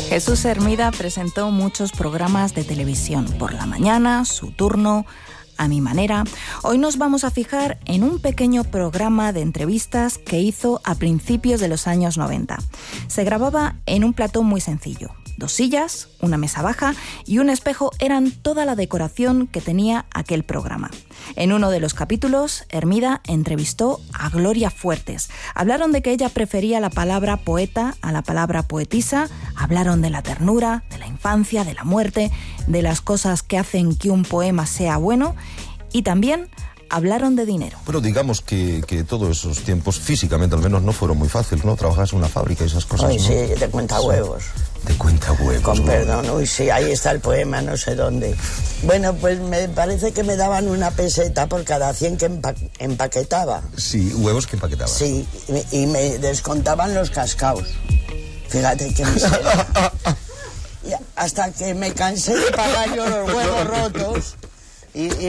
Jesús Hermida presentó muchos programas de televisión. Por la mañana, Su turno, A mi manera. Hoy nos vamos a fijar en un pequeño programa de entrevistas que hizo a principios de los años 90. Se grababa en un plató muy sencillo. 2 sillas, una mesa baja y un espejo eran toda la decoración que tenía aquel programa. En uno de los capítulos, Hermida entrevistó a Gloria Fuertes. Hablaron de que ella prefería la palabra poeta a la palabra poetisa. Hablaron de la ternura, de la infancia, de la muerte, de las cosas que hacen que un poema sea bueno y también hablaron de dinero. Pero digamos que todos esos tiempos, físicamente al menos, no fueron muy fáciles, ¿no? Trabajas en una fábrica y esas cosas, Ay, ¿no? sí, de cuentahuevos. De cuentahuevos. Con ¿no? perdón, uy, sí, ahí está el poema, no sé dónde. Bueno, pues me parece que me daban 1 peseta por cada 100 que empaquetaba. Sí, huevos que empaquetabas. Sí, y me descontaban los cascaos. Fíjate que miseria. Y hasta que me cansé de pagar yo los huevos rotos y